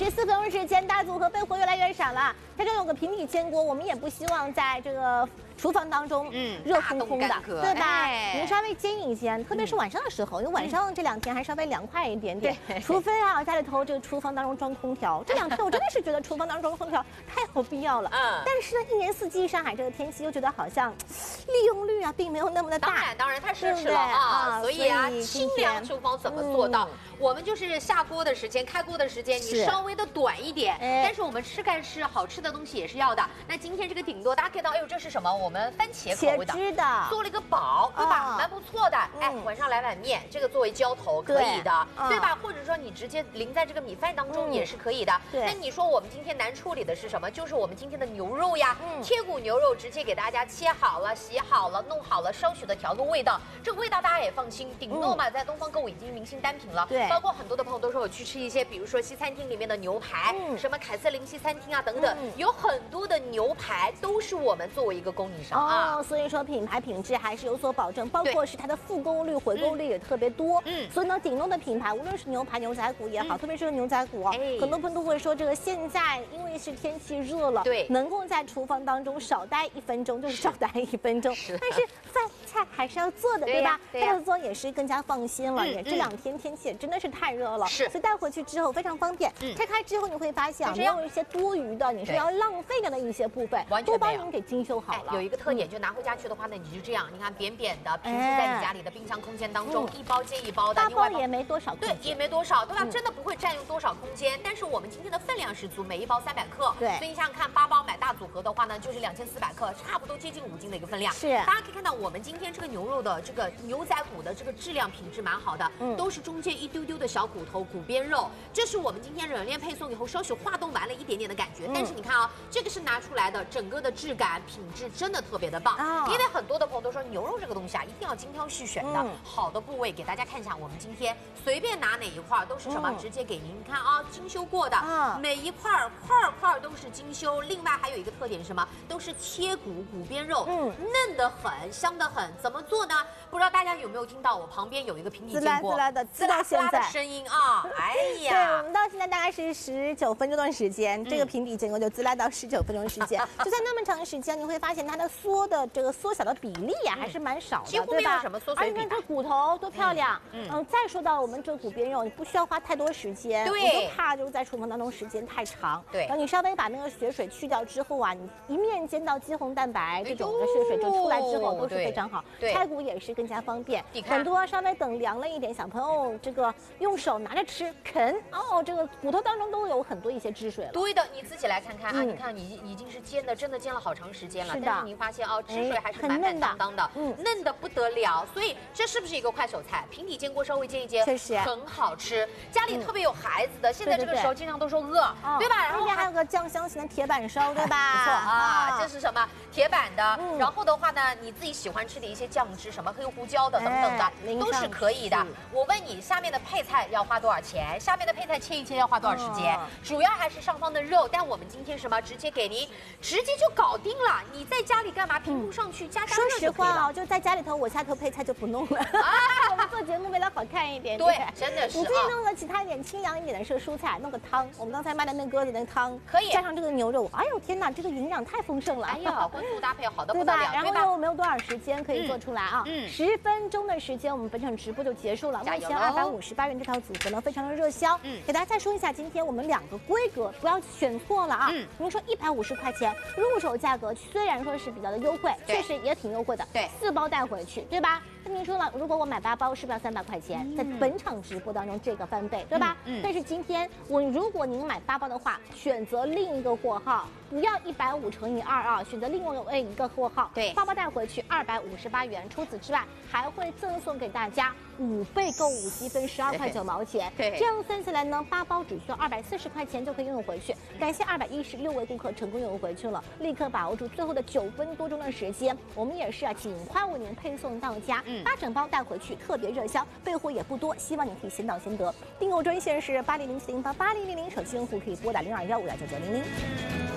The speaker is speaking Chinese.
54分钟时间，大组合备货越来越少了。它这有个平底煎锅，我们也不希望在这个厨房当中热烘烘的，对吧？您稍微煎一煎，特别是晚上的时候，因为晚上这2天还稍微凉快一点点。除非啊，家里头这个厨房当中装空调，这2天我真的是觉得厨房当中装空调太有必要了。但是呢，1年4季上海这个天气又觉得好像利用率啊并没有那么的大。 当然太奢侈了啊，所以啊，清凉厨房怎么做到？我们就是下锅的时间、开锅的时间，你稍微的短一点，但是我们吃干吃好吃的东西也是要的。那今天这个顶多大家看到，哎呦，这是什么？我们番茄口味的，做了一个煲，对吧？蛮不错的。哎，晚上来碗面，这个作为浇头可以的，对吧？或者说你直接淋在这个米饭当中也是可以的。那你说我们今天难处理的是什么？就是我们今天的牛肉呀，贴骨牛肉直接给大家切好了、洗好了、弄好了，稍许的调个味道。这个味道大家也放心，顶多嘛，在东方购物已经明星单品了。对，包括很多的朋友都说我去吃一些，比如说西餐厅里面的牛排，什么凯瑟琳西餐厅啊等等，有很多的牛排都是我们作为一个供应商啊。 所以说品牌品质还是有所保证，包括是它的复购率、回购率也特别多。所以呢，顶多的品牌，无论是牛排、牛仔骨也好，特别是牛仔骨啊，很多朋友都会说，这个现在因为是天气热了，对，能够在厨房当中少待1分钟就是少待1分钟，但是饭菜还是要做的，对吧？这个做也是更加放心了。也这2天天气也真的是太热了，所以带回去之后非常方便。拆开之后你会发现啊，没有一些多余的，你是要浪费的一些部分，都帮您给精修好了。 有一个特点，就拿回家去的话呢，你就这样，你看扁扁的，平时在你家里的冰箱空间当中，1包接1包的 ，8包也没多少， 对，也没多少，对吧？真的不会占用多少空间。但是我们今天的分量是足，每1包300克，对，所以你想想看，8包买大组合的话呢，就是2400克，差不多接近5斤的一个分量。是，大家可以看到我们今天这个牛肉的这个牛仔骨的这个质量品质蛮好的，都是中间一丢丢的小骨头骨边肉，这是我们今天冷链配送以后稍许化冻完了一点点的感觉。但是你看啊，这个是拿出来的，整个的质感品质真的特别的棒。因为很多的朋友都说牛肉这个东西啊，一定要精挑细选的，好的部位给大家看一下。我们今天随便拿哪一块都是什么，直接给您看啊，精修过的，每一块都是精修。另外还有一个特点是什么？都是贴骨骨边肉，嫩得很，香得很。怎么做呢？不知道大家有没有听到我旁边有一个平底煎锅，滋啦滋啦的声音啊！哎呀， 对，我们到现在大概是19分钟的时间，这个平底煎锅就滋啦到19分钟时间，就在那么长时间，你会发现它的缩小的比例呀还是蛮少的， 几乎没有什么缩水比。 而且这骨头多漂亮，再说到我们这骨边肉，你不需要花太多时间，我就怕就是在厨房当中时间太长，对，然后你稍微把那个血水去掉之后啊，你一面煎到肌红蛋白这种的血水就出来之后都是非常好，拆骨也是更加方便。很多稍微等凉了一点，小朋友这个用手拿着吃啃哦，这个骨头当中都有很多一些汁水了。 对的，你自己来看看啊，你看你已经是煎的，真的煎了好长时间了，但是您发现哦，汁水还是满满当当的，嫩的不得了。所以这是不是一个快手菜？平底煎锅稍微煎一煎，确实很好吃。家里特别有孩子的，现在这个时候经常都说饿，对吧？然后还有个酱香型的铁板烧，对吧？ 不错啊，这是什么？铁板的。然后的话呢，你自己喜欢吃的一些酱汁，什么黑胡椒的等等的，都是可以的。我问你，下面的配菜要花多少钱？下面的配菜切一切要花多少时间？主要还是上方的肉，但我们今天什么直接给您，直接就搞定了。你在家里干嘛？平铺上去加热就可以了。 说实话啊，就在家里头，我下头配菜就不弄了。我们做节目为了好看一点， 对，真的是。 你自己弄个其他一点清凉一点的是蔬菜，弄个汤。我们刚才卖的那鸽子的汤， 可以加上这个牛肉。哎呦天哪，这个营养太丰盛了。 哎呀，荤素搭配好的不得了， 然后又没有多少时间可以做出来啊。10分钟的时间，我们本场直播就结束了。目前258元这套组合呢，非常的热销。给大家再说一下，今天我们2个规格，不要选错了啊。您说150块钱入手价格，虽然说是比较的优惠，确实也挺优惠的。对，4包带回去，对吧？那您说了，如果我买8包，是不是要300块钱？在本场直播当中，这个翻倍，对吧？但是今天如果您买8包的话，选择另一个货号，不要150乘以2啊，选择另外一个货号，对，8包带回去258元。除此之外，还会赠送给大家5倍购物积分12块9毛钱。对，这样算下来呢，8包只需要240块钱就可以拥有回去。感谢216位顾客成功拥有回去了，立刻把握住最后的9分多钟的时间，我们也是啊，尽快为您配送到家。8整包带回去，特别热销，备货也不多，希望你可以先到先得。订购专线是8007088000，手机用户可以拨打0215299900。